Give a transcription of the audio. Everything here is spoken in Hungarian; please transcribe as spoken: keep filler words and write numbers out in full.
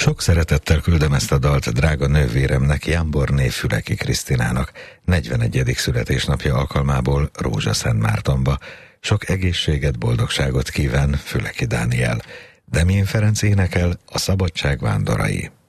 Sok szeretettel küldöm ezt a dalt drága nővéremnek, Jámborné Füleki Krisztinának negyvenegyedik születésnapja alkalmából Rózsaszentmártonba. Sok egészséget, boldogságot kíván Füleki Dániel. Demjén Ferenc énekel, a szabadság vándorai.